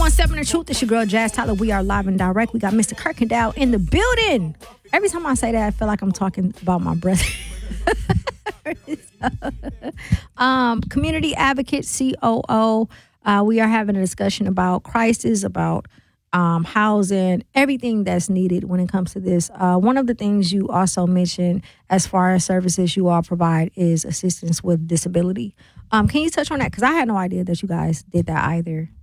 107 The Truth. It's your girl, Jazz Tyler. We are live and direct. We got Mr. Kirkendall in the building. Every time I say that, I feel like I'm talking about my brother. Community advocate, COO. We are having a discussion about crisis, about housing, everything that's needed when it comes to this. One of the things you also mentioned as far as services you all provide is assistance with disability. Can you touch on that? Because I had no idea that you guys did that either.